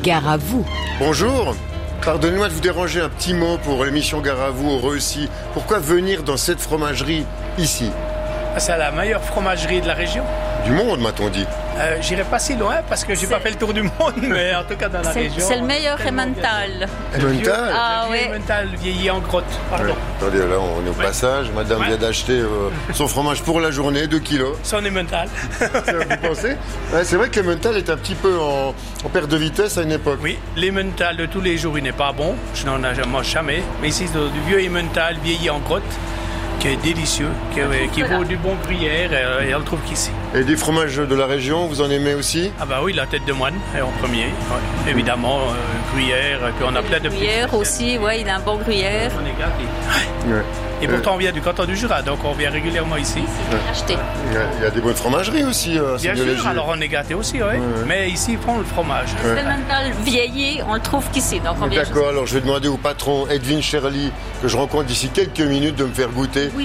Gare à vous. Bonjour, pardonnez-moi de vous déranger, un petit mot pour l'émission Gare à vous, au Reussy. Pourquoi venir dans cette fromagerie ici? C'est la meilleure fromagerie de la région. Du monde, m'a-t-on dit. J'irai pas si loin parce que j'ai pas fait le tour du monde, mais en tout cas dans la région. C'est le meilleur Emmental. Emmental? Ah oui. Emmental vieilli en grotte, pardon. Ouais. Attendez, là on est au passage. Madame vient d'acheter son fromage pour la journée, 2 kilos. Son Emmental. Vous pensez? Ouais, c'est vrai que l'Emmental est un petit peu en perte de vitesse à une époque. Oui, l'Emmental de tous les jours, il n'est pas bon. Je n'en mange jamais. Mais ici, c'est du vieux Emmental vieilli en grotte, qui est délicieux, qui vaut du bon gruyère, et on le trouve qu'ici. Et des fromages de la région, vous en aimez aussi? Ah bah oui, la tête de moine est en premier, ouais. Évidemment, gruyère, et puis on a plein de gruyère aussi, oui, il a un bon gruyère. On est gâtés. Ouais. Et pourtant on vient du canton du Jura, donc on vient régulièrement ici. Acheter. Il y a des bonnes fromageries aussi. Bien sûr, alors on est gâtés aussi, oui. Mais ici ils font le fromage. L'Emmental vieilli, on le trouve qu'ici, donc on vient. D'accord, alors je vais demander au patron Edwin Shirley, que je rencontre d'ici quelques minutes, de me faire goûter